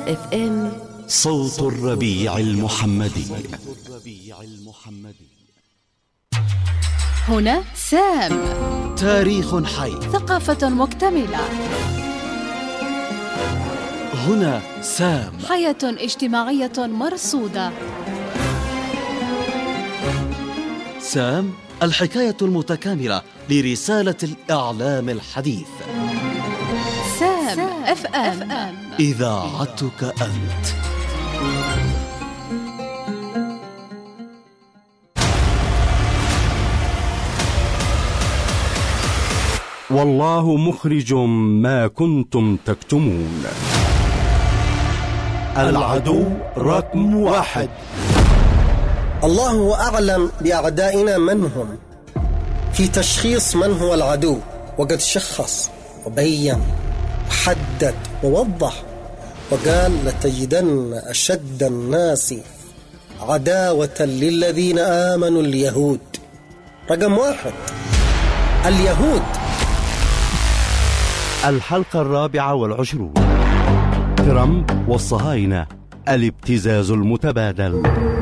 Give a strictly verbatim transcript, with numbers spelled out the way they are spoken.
اف ام صوت الربيع المحمدي. هنا سام، تاريخ حي، ثقافة مكتملة. هنا سام، حياة اجتماعية مرصودة. سام، الحكاية المتكاملة لرسالة الإعلام الحديث. سام اف ام، إذاعتك أنت. والله مخرج ما كنتم تكتمون. العدو رقم واحد. الله أعلم بأعدائنا من هم، في تشخيص من هو العدو، وقد شخص وبين وحدد ووضح وقال: لتجدن أشد الناس عداوة للذين آمنوا اليهود. رقم واحد اليهود. الحلقة الرابعة والعشرون. ترامب والصهاينة، الابتزاز المتبادل.